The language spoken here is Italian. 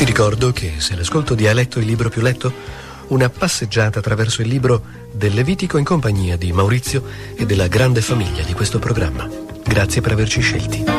Ti ricordo che se l'ascolto di Hai letto il libro più letto, una passeggiata attraverso il libro del Levitico in compagnia di Maurizio e della grande famiglia di questo programma. Grazie per averci scelti.